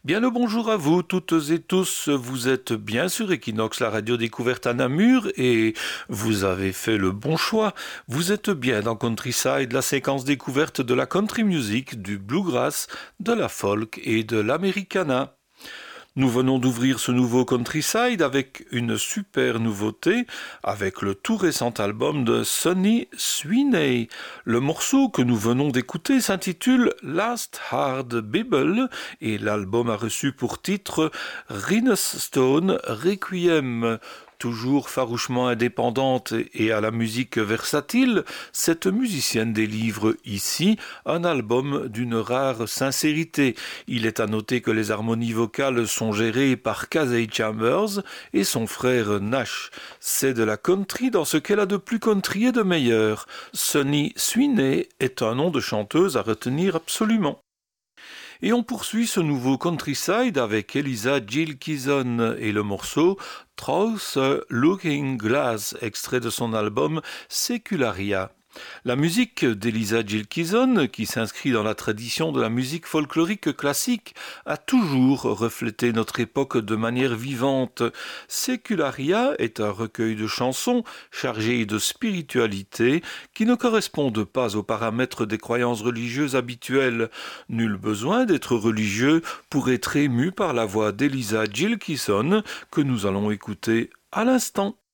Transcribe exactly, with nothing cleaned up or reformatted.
Bien le bonjour à vous toutes et tous, vous êtes bien sur Equinox, la radio découverte à Namur et vous avez fait le bon choix. Vous êtes bien dans Countryside, la séquence découverte de la country music, du bluegrass, de la folk et de l'americana. Nous venons d'ouvrir ce nouveau Countryside avec une super nouveauté, avec le tout récent album de Sonny Sweeney. Le morceau que nous venons d'écouter s'intitule Last Hard Bible et l'album a reçu pour titre Rhinus Stone Requiem. Toujours farouchement indépendante et à la musique versatile, cette musicienne délivre ici un album d'une rare sincérité. Il est à noter que les harmonies vocales sont gérées par Casey Chambers et son frère Nash. C'est de la country dans ce qu'elle a de plus country et de meilleur. Sonny Sweeney est un nom de chanteuse à retenir absolument. Et on poursuit ce nouveau Countryside avec Eliza Gilkyson et le morceau Through a Looking Glass, extrait de son album Secularia. La musique d'Eliza Gilkyson, qui s'inscrit dans la tradition de la musique folklorique classique, a toujours reflété notre époque de manière vivante. Secularia est un recueil de chansons chargées de spiritualité qui ne correspondent pas aux paramètres des croyances religieuses habituelles. Nul besoin d'être religieux pour être ému par la voix d'Eliza Gilkyson que nous allons écouter à l'instant.